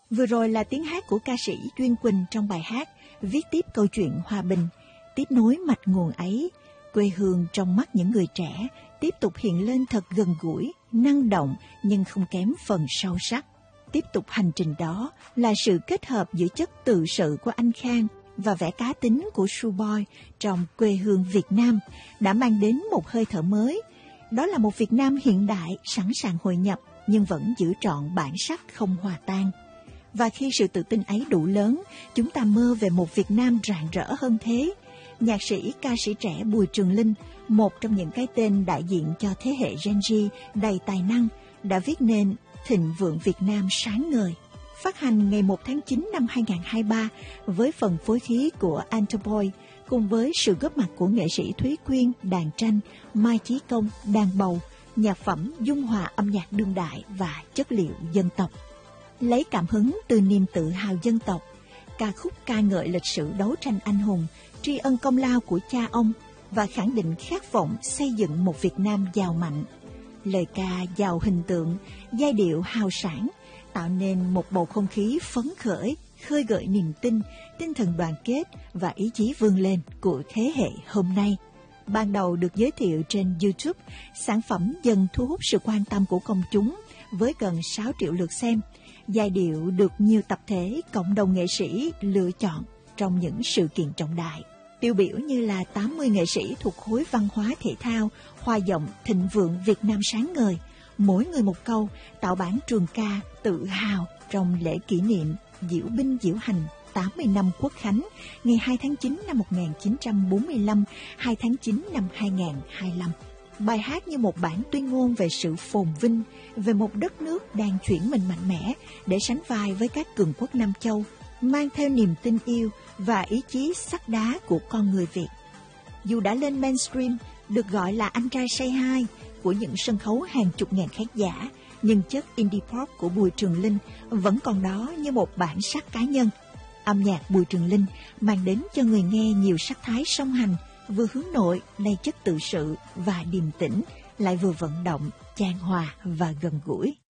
Vừa rồi là tiếng hát của ca sĩ Duyên Quỳnh trong bài hát viết tiếp câu chuyện hòa bình, tiếp nối mạch nguồn ấy. Quê hương trong mắt những người trẻ tiếp tục hiện lên thật gần gũi, năng động nhưng không kém phần sâu sắc. Tiếp tục hành trình đó là sự kết hợp giữa chất tự sự của anh Khang và vẻ cá tính của Shoeboy trong quê hương Việt Nam đã mang đến một hơi thở mới. Đó là một Việt Nam hiện đại, sẵn sàng hội nhập nhưng vẫn giữ trọn bản sắc không hòa tan. Và khi sự tự tin ấy đủ lớn, chúng ta mơ về một Việt Nam rạng rỡ hơn thế. Nhạc sĩ, ca sĩ trẻ Bùi Trường Linh, một trong những cái tên đại diện cho thế hệ Gen Z đầy tài năng, đã viết nên Thịnh vượng Việt Nam sáng ngời. Phát hành ngày 1 tháng 9 năm 2023 với phần phối khí của Antoboy, cùng với sự góp mặt của nghệ sĩ Thúy Quyên, đàn tranh, Mai Chí Công, đàn bầu, nhạc phẩm dung hòa âm nhạc đương đại và chất liệu dân tộc. Lấy cảm hứng từ niềm tự hào dân tộc, ca khúc ca ngợi lịch sử đấu tranh anh hùng, tri ân công lao của cha ông và khẳng định khát vọng xây dựng một Việt Nam giàu mạnh. Lời ca giàu hình tượng, giai điệu hào sảng, tạo nên một bầu không khí phấn khởi, khơi gợi niềm tin, tinh thần đoàn kết và ý chí vươn lên của thế hệ hôm nay. Ban đầu được giới thiệu trên YouTube, sản phẩm dần thu hút sự quan tâm của công chúng với gần 6 triệu lượt xem. Giai điệu được nhiều tập thể, cộng đồng nghệ sĩ lựa chọn trong những sự kiện trọng đại. Tiêu biểu như là 80 nghệ sĩ thuộc khối văn hóa thể thao, hòa giọng Thịnh vượng Việt Nam sáng ngời, mỗi người một câu, tạo bản trường ca tự hào trong lễ kỷ niệm diễu binh diễu hành 80 năm Quốc khánh, ngày 2 tháng 9 năm 1945, 2 tháng 9 năm 2025. Bài hát như một bản tuyên ngôn về sự phồn vinh, về một đất nước đang chuyển mình mạnh mẽ để sánh vai với các cường quốc Nam Châu, mang theo niềm tin yêu và ý chí sắt đá của con người Việt. Dù đã lên mainstream, được gọi là anh trai Say Hi của những sân khấu hàng chục ngàn khán giả, nhưng chất indie pop của Bùi Trường Linh vẫn còn đó như một bản sắc cá nhân. Âm nhạc Bùi Trường Linh mang đến cho người nghe nhiều sắc thái song hành, vừa hướng nội, đầy chất tự sự và điềm tĩnh, lại vừa vận động, chan hòa và gần gũi.